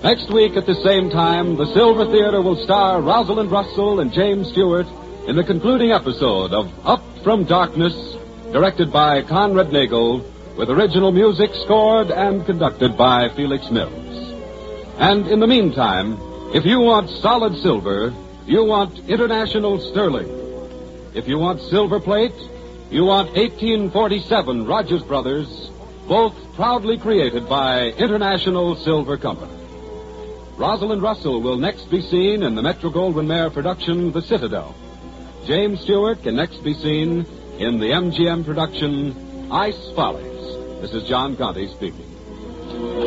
Next week at the same time, the Silver Theater will star Rosalind Russell and James Stewart in the concluding episode of Up from Darkness, directed by Conrad Nagel, with original music scored and conducted by Felix Mills. And in the meantime, if you want solid silver, you want International Sterling. If you want silver plate, you want 1847 Rogers Brothers, both proudly created by International Silver Company. Rosalind Russell will next be seen in the Metro-Goldwyn-Mayer production, The Citadel. James Stewart can next be seen in the MGM production, Ice Follies. This is John Conte speaking.